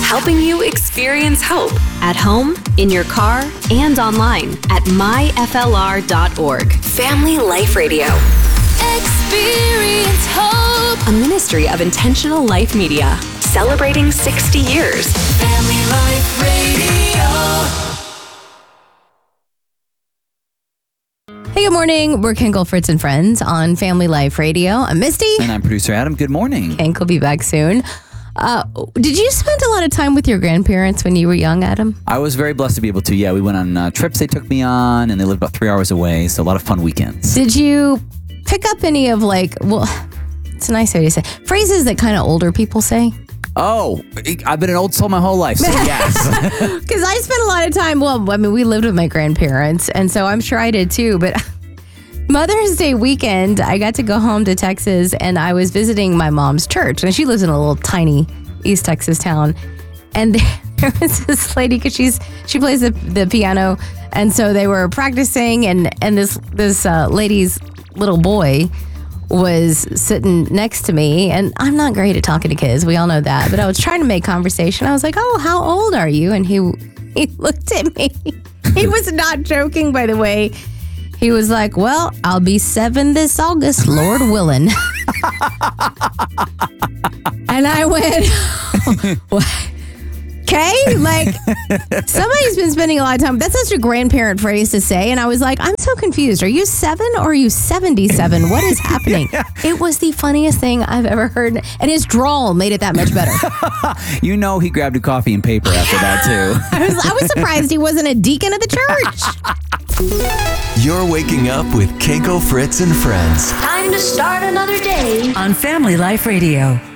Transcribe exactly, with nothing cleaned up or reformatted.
helping you experience hope at home, in your car, and online at my f l r dot org. Family Life Radio. Experience hope. A ministry of Intentional Life Media, celebrating sixty years. Family Life Radio. Hey, good morning. We're Kenkel, Fritz, and Friends on Family Life Radio. I'm Misty. And I'm producer Adam. Good morning. Kenkel will be back soon. Uh, did you spend a lot of time with your grandparents when you were young, Adam? I was very blessed to be able to. Yeah, we went on uh, trips they took me on, and they lived about three hours away, so a lot of fun weekends. Did you pick up any of like, well, it's a nice way to say, phrases that kind of older people say? Oh, I've been an old soul my whole life, so yes. Because I spent a lot of time, well, I mean, we lived with my grandparents, and so I'm sure I did too, but Mother's Day weekend, I got to go home to Texas, and I was visiting my mom's church, and she lives in a little tiny East Texas town, and there, there was this lady, because she's she plays the, the piano, and so they were practicing, and, and this, this uh, lady's little boy was sitting next to me, and I'm not great at talking to kids. We all know that, but I was trying to make conversation. I was like, "Oh, how old are you?" And he he looked at me. He was not joking, by the way. He was like, "Well, I'll be seven this August, Lord willing." And I went, "What? Okay, like somebody's been spending a lot of time." That's such a grandparent phrase to say. And I was like, I'm so confused. Are you seven or are you seventy-seven? What is happening? It was the funniest thing I've ever heard. And his drawl made it that much better. You know he grabbed a coffee and paper after that, too. I was, I was surprised he wasn't a deacon of the church. You're waking up with Kenkel, Fritz, and Friends. Time to start another day on Family Life Radio.